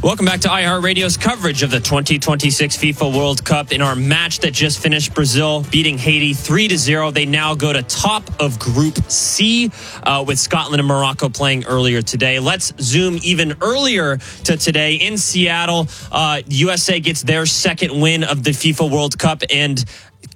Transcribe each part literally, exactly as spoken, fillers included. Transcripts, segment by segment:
Welcome back to iHeartRadio's coverage of the twenty twenty-six FIFA World Cup. In our match that just finished, Brazil beating Haiti three to zero. They now go to top of Group C uh, with Scotland and Morocco playing earlier today. Let's zoom even earlier to today in Seattle. Uh, U S A gets their second win of the FIFA World Cup and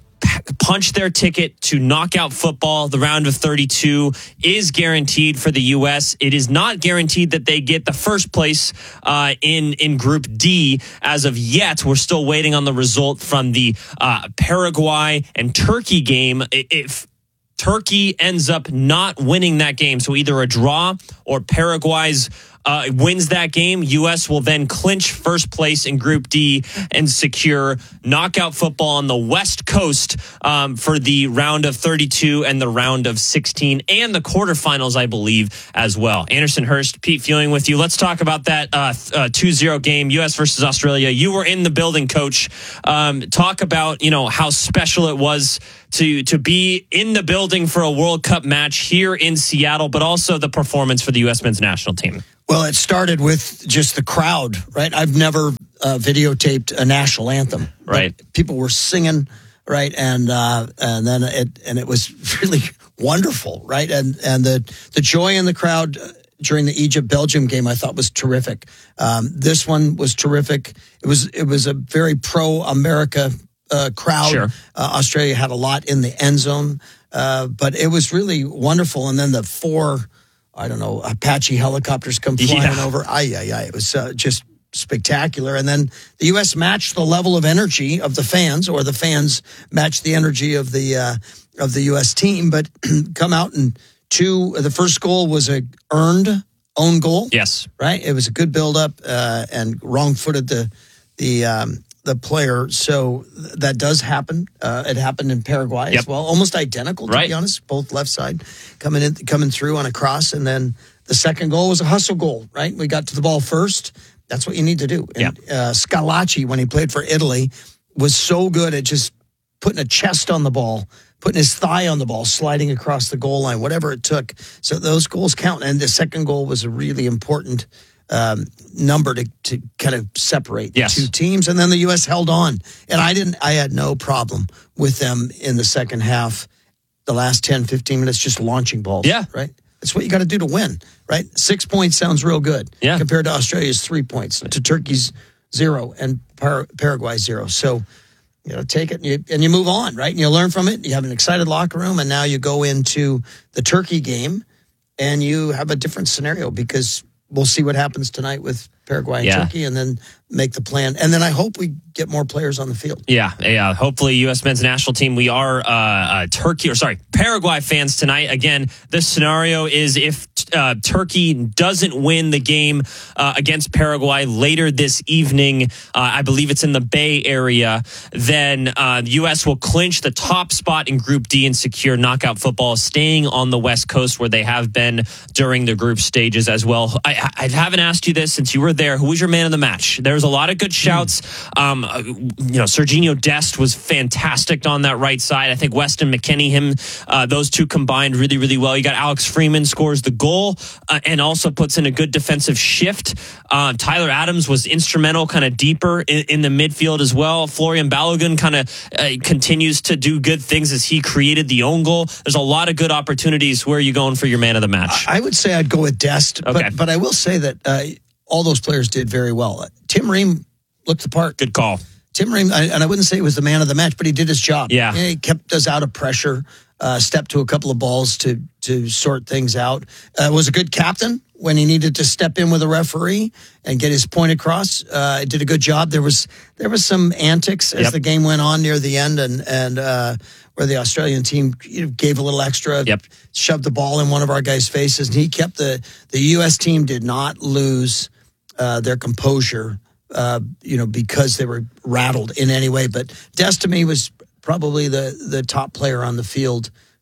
punch their ticket to knockout football. The round of thirty-two is guaranteed for the U S. It is not guaranteed that they get the first place uh, in, in Group D as of yet. We're still waiting on the result from the uh, Paraguay and Turkey game. If Turkey ends up not winning that game, so either a draw or Paraguay's Uh, wins that game, U S will then clinch first place in Group D and secure knockout football on the West Coast um, for the round of thirty-two and the round of sixteen and the quarterfinals, I believe, as well. Anderson Hurst, Pete Fewing with you. Let's talk about that uh, uh, two zero game, U S versus Australia. You were in the building, Coach. Um, talk about, you know, how special it was to to be in the building for a World Cup match here in Seattle, but also the performance for the U S men's national team. Well, it started with just the crowd, right? I've never uh, videotaped a national anthem. Right. People were singing, right? And uh, and then it and it was really wonderful, right? And and the the joy in the crowd during the Egypt-Belgium game, I thought was terrific. Um, this one was terrific. It was it was a very pro-America uh, crowd. Sure. Uh, Australia had a lot in the end zone, uh, but it was really wonderful. And then the four, I don't know, Apache helicopters come flying yeah. over. Ay, ay, ay. It was uh, just spectacular. And then the U S matched the level of energy of the fans, or the fans matched the energy of the uh, of the U S team, but come out and two, the first goal was a earned own goal. Yes. Right? It was a good build-up uh, and wrong-footed the the um, the player. So that does happen. Uh, it happened in Paraguay yep. as well. Almost identical, to right. be honest. Both left side coming in, coming through on a cross. And then the second goal was a hustle goal, right? We got to the ball first. That's what you need to do. And yep. uh, Scalacci, when he played for Italy, was so good at just putting a chest on the ball, putting his thigh on the ball, sliding across the goal line, whatever it took. So those goals count. And the second goal was a really important um, number to, to kind of separate yes. the two teams. And then the U S held on. And I didn't, I had no problem with them in the second half, the last ten, fifteen minutes, just launching balls. Yeah. Right? That's what you got to do to win, right? Six points sounds real good yeah. compared to Australia's three points, to Turkey's zero, and Par- Paraguay's zero. So, you know, take it and you, and you move on, right? And you learn from it. You have an excited locker room, and now you go into the Turkey game, and you have a different scenario, because we'll see what happens tonight with Paraguay and yeah. Turkey, and then make the plan. And then I hope we get more players on the field. Yeah, yeah. Hopefully, U S men's national team. We are uh, uh, Turkey, or sorry, Paraguay fans tonight. Again, this scenario is if uh, Turkey doesn't win the game uh, against Paraguay later this evening, uh, I believe it's in the Bay Area, then uh, the U S will clinch the top spot in Group D and secure knockout football, staying on the West Coast where they have been during the group stages as well. I, I haven't asked you this since you were there. Who was your man of the match? There's a lot of good shouts. Um, you know, Serginho Dest was fantastic on that right side. I think Weston McKennie, him, uh, those two combined really, really well. You got Alex Freeman scores the goal uh, and also puts in a good defensive shift. Uh, Tyler Adams was instrumental, kind of deeper in, in the midfield as well. Florian Balogun kind of uh, continues to do good things as he created the own goal. There's a lot of good opportunities. Where are you going for your man of the match? I would say I'd go with Dest, okay. but but I will say that uh, all those players did very well. Tim Ream looked the part. Good call. Tim Ream, and I wouldn't say he was the man of the match, but he did his job. Yeah. He kept us out of pressure, uh, stepped to a couple of balls to to sort things out. Uh, was a good captain when he needed to step in with a referee and get his point across. Uh, did a good job. There was there was some antics as yep. the game went on near the end, and and uh, where the Australian team gave a little extra, yep. shoved the ball in one of our guys' faces, and he kept the the U S team did not lose uh, their composure. Uh, you know, because they were rattled in any way. But Dest, to me, was probably the, the top player on the field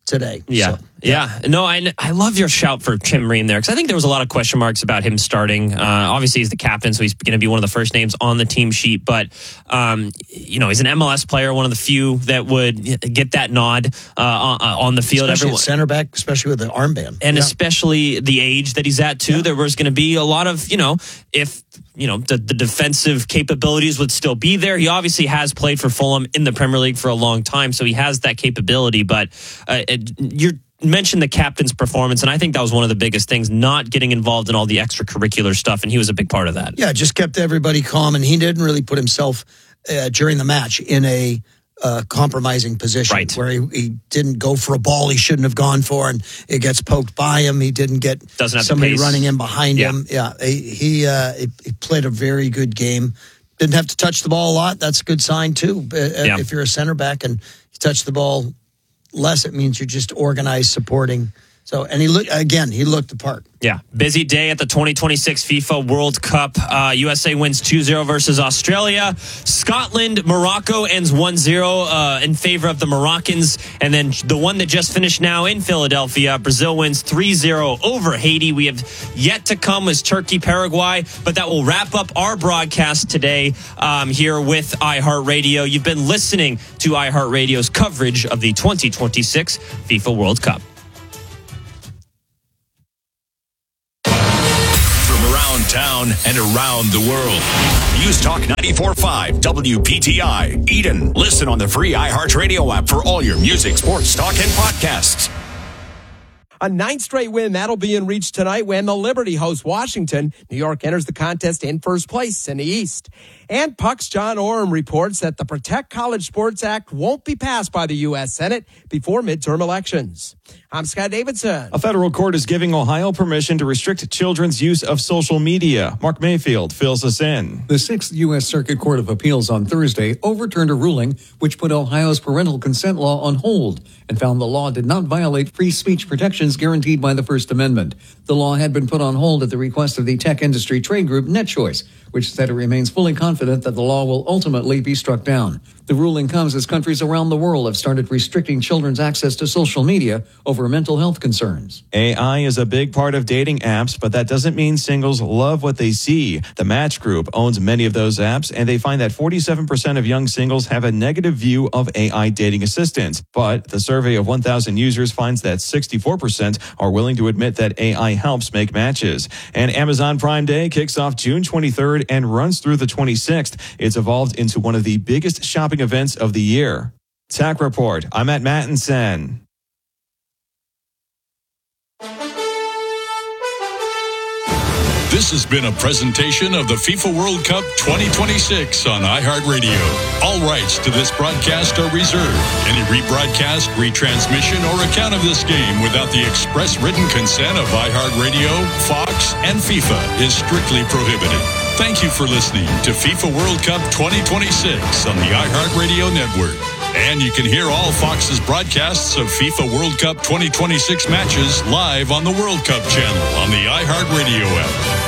today. Yeah. So, yeah. No, I, I love your shout for Tim Ream there because I think there was a lot of question marks about him starting. Uh, obviously, he's the captain, so he's going to be one of the first names on the team sheet. But, um, you know, he's an M L S player, one of the few that would get that nod uh, on, on the field. Especially Everyone, at center back, especially with the armband. and yeah. especially the age that he's at, too. Yeah. There was going to be a lot of, you know, if... you know, the, the defensive capabilities would still be there. He obviously has played for Fulham in the Premier League for a long time, so he has that capability. But uh, it, you mentioned the captain's performance, and I think that was one of the biggest things, not getting involved in all the extracurricular stuff, and he was a big part of that. Yeah, just kept everybody calm, and he didn't really put himself uh, during the match in a uh, compromising position right. where he, he didn't go for a ball he shouldn't have gone for, and it gets poked by him. He didn't get Doesn't have somebody the pace. running in behind yeah. him. Yeah, he he, uh, he he played a very good game. Didn't have to touch the ball a lot. That's a good sign too. Uh, yeah. If you're a center back and you touch the ball less, it means you're just organized, supporting. So, and he looked again. He looked the part. Yeah, busy day at the twenty twenty-six FIFA World Cup. Uh, U S A wins two zero versus Australia. Scotland, Morocco ends one zero uh, in favor of the Moroccans. And then the one that just finished now in Philadelphia, Brazil wins three zero over Haiti. We have yet to come as Turkey, Paraguay, but that will wrap up our broadcast today um, here with iHeartRadio. You've been listening to iHeartRadio's coverage of the twenty twenty-six FIFA World Cup. Town and around the world. News Talk ninety-four point five W P T I Eden. Listen on the free iHeartRadio app for all your music, sports, talk, and podcasts. A ninth straight win, that'll be in reach tonight when the Liberty hosts Washington. New York enters the contest in first place in the East. And Puck's John Oram reports that the Protect College Sports Act won't be passed by the U S Senate before midterm elections. I'm Scott Davidson. A federal court is giving Ohio permission to restrict children's use of social media. Mark Mayfield fills us in. The Sixth U S Circuit Court of Appeals on Thursday overturned a ruling which put Ohio's parental consent law on hold and found the law did not violate free speech protections guaranteed by the First Amendment. The law had been put on hold at the request of the tech industry trade group NetChoice, which said it remains fully confident that the law will ultimately be struck down. The ruling comes as countries around the world have started restricting children's access to social media over mental health concerns. A I is a big part of dating apps, but that doesn't mean singles love what they see. The Match Group owns many of those apps, and they find that forty-seven percent of young singles have a negative view of A I dating assistants. But the survey of one thousand users finds that sixty-four percent are willing to admit that A I helps make matches. And Amazon Prime Day kicks off June twenty-third and runs through the twenty-sixth. It's evolved into one of the biggest shopping events of the year. Tech Report. I'm at Mattinson. This has been a presentation of the FIFA World Cup twenty twenty-six on iHeartRadio. All rights to this broadcast are reserved. Any rebroadcast, retransmission, or account of this game without the express written consent of iHeartRadio, Fox, and FIFA is strictly prohibited. Thank you for listening to FIFA World Cup twenty twenty-six on the iHeartRadio network. And you can hear all Fox's broadcasts of FIFA World Cup twenty twenty-six matches live on the World Cup channel on the iHeartRadio app.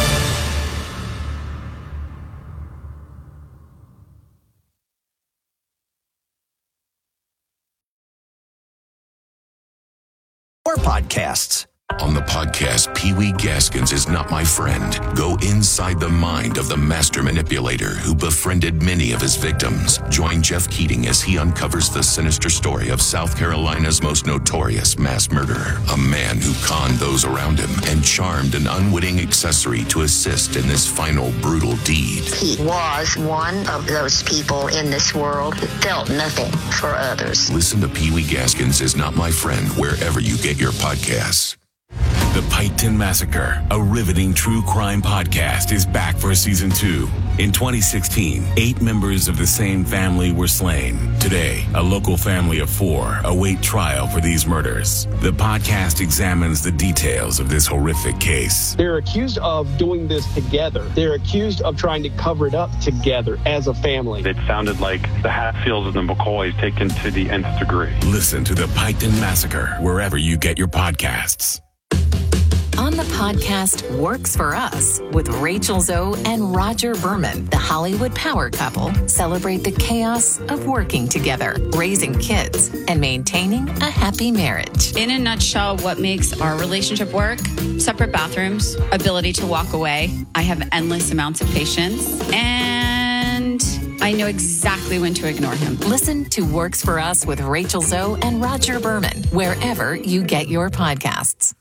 More podcasts. On the podcast, Pee Wee Gaskins is Not My Friend. Go inside the mind of the master manipulator who befriended many of his victims. Join Jeff Keating as he uncovers the sinister story of South Carolina's most notorious mass murderer. A man who conned those around him and charmed an unwitting accessory to assist in this final brutal deed. He was one of those people in this world who felt nothing for others. Listen to Pee Wee Gaskins is Not My Friend wherever you get your podcasts. The Piketon Massacre, a riveting true crime podcast, is back for season two. In twenty sixteen, eight members of the same family were slain. Today, a local family of four await trial for these murders. The podcast examines the details of this horrific case. They're accused of doing this together. They're accused of trying to cover it up together as a family. It sounded like the Hatfields and the McCoys taken to the nth degree. Listen to The Piketon Massacre wherever you get your podcasts. On the podcast Works for Us with Rachel Zoe and Roger Berman, the Hollywood power couple celebrate the chaos of working together, raising kids, and maintaining a happy marriage. In a nutshell, what makes our relationship work? Separate bathrooms, ability to walk away. I have endless amounts of patience, and I know exactly when to ignore him. Listen to Works for Us with Rachel Zoe and Roger Berman wherever you get your podcasts.